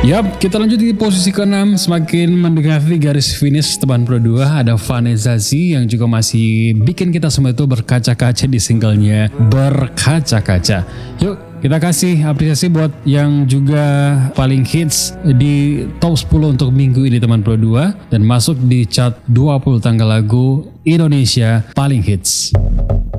Yap, kita lanjut di posisi ke-6, semakin mendekati garis finish teman Pro 2 ada Vanessa Z yang juga masih bikin kita semua itu berkaca-kaca di singlenya Berkaca-kaca. Yuk kita kasih apresiasi buat yang juga paling hits di top 10 untuk minggu ini teman Pro 2 dan masuk di chart 20 tanggal lagu Indonesia paling hits.